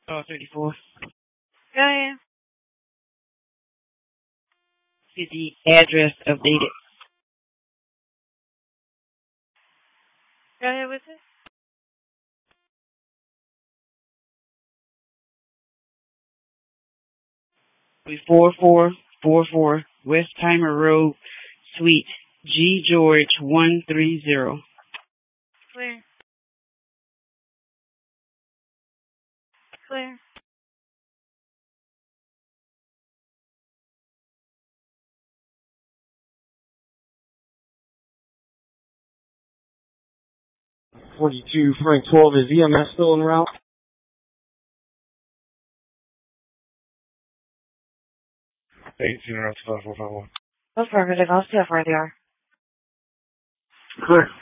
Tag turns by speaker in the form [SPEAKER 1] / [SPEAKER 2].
[SPEAKER 1] Oh, 34.
[SPEAKER 2] Yeah.
[SPEAKER 1] Get the address updated.
[SPEAKER 2] Go ahead with it.
[SPEAKER 1] We 4444 Westheimer Road, Suite G George 130.
[SPEAKER 2] Clear. Clear.
[SPEAKER 3] .42 Frank 12, is EMS still en route?
[SPEAKER 4] 18 routes 5451.
[SPEAKER 2] That's perfect. I'll see how far they are.
[SPEAKER 3] Clear.